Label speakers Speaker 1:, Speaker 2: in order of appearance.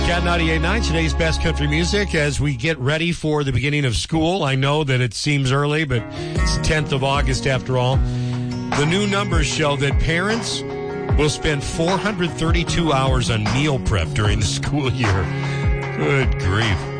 Speaker 1: Cat 98.9, today's best country music as we get ready for the beginning of school. I know that it seems early, but it's the 10th of August after all. The new numbers show that parents will spend 432 hours on meal prep during the school year. Good grief.